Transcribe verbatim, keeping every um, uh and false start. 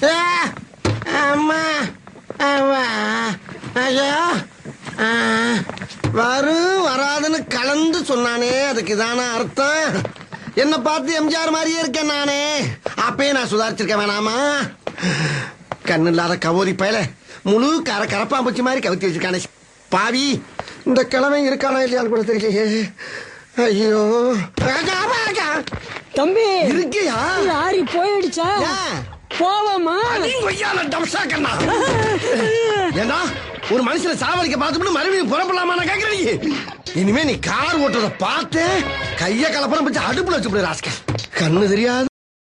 அம்மா ஐயோ வரும் வராதுன்னு கலந்து சொன்னானே அதுக்கு இதான அர்த்தம். என்ன பார்த்து எம்ஜிஆர் மாதிரியே இருக்கேன் நானே. அப்பயே நான் சுதாரிச்சிருக்கேன் வேணாமா? கண்ணு இல்லாத கவோரி பயல முழு கர கரப்பாம்பூச்சி மாதிரி கவுத்தி வச்சிருக்கானே பாவி. இந்த கிழமை இருக்கானா இல்லையான்னு கூட தெரியலையே. ஐயோ தம்பி இருக்கியா? லாரி போயிடுச்சா? போவாமா? ஏன்னா ஒரு மனுஷனை சாவடிக்க பார்த்து மறுபடியும் புறப்படலாமா கேக்குறீங்க? இனிமே நீ கார் ஓட்டுறத பார்த்து கைய கலப்படம் வச்சு அடுப்புல வச்சு ராஸ்கல். கண்ணு தெரியாது.